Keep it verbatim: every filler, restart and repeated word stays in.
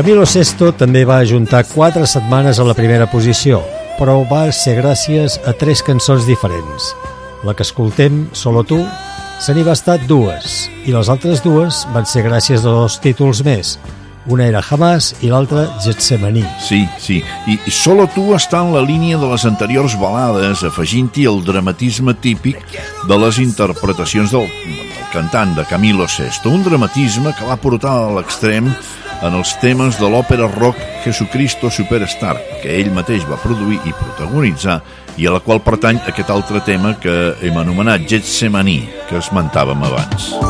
Camilo Sesto també va ajuntar quatre setmanes a la primera posició, però va ser gràcies a tres cançons diferents. La que escoltem, Solo tu, se n'hi va estar dues, i les altres dues van ser gràcies a dos títols més. Una era Jamás i l'altra Getsemaní. Sí, sí, i Solo tu està en la línia de les anteriors balades, afegint-hi el dramatisme típic de les interpretacions del, del cantant de Camilo Sesto, un dramatisme que va portar a l'extrem en els temes de l'òpera rock Jesucristo Superstar, que ell mateix va produir i protagonitzar, i a la qual pertany aquest altre tema que hem anomenat Getsemaní, que esmentàvem abans.